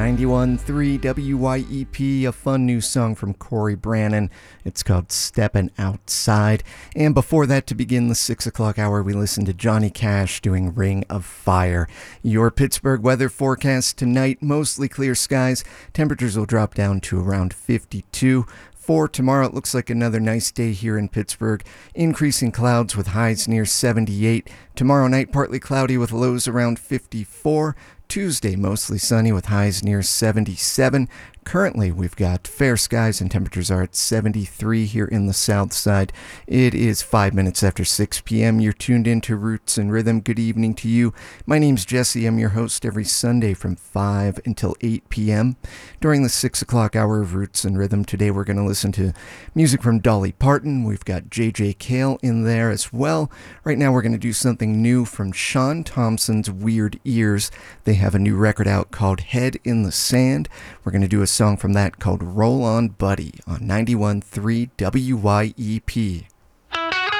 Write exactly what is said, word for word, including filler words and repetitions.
ninety-one point three W Y E P, a fun new song from Corey Brannon. It's called Steppin' Outside. And before that, to begin the six o'clock hour, we listened to Johnny Cash doing Ring of Fire. Your Pittsburgh weather forecast tonight, mostly clear skies. Temperatures will drop down to around fifty-two. For tomorrow, it looks like another nice day here in Pittsburgh. Increasing clouds with highs near seventy-eight. Tomorrow night, partly cloudy with lows around fifty-four. Tuesday, mostly sunny with highs near seventy-seven. Currently, we've got fair skies and temperatures are at seventy-three here in the south side. It is five minutes after six p.m. You're tuned in to Roots and Rhythm. Good evening to you. My name's Jesse. I'm your host every Sunday from five until eight p.m. During the six o'clock hour of Roots and Rhythm, today we're going to listen to music from Dolly Parton. We've got J J Cale in there as well. Right now we're going to do something new from Sean Thompson's Weird Ears. They have a new record out called Head in the Sand. We're going to do a song from that called Roll On Buddy on ninety-one point three W Y E P.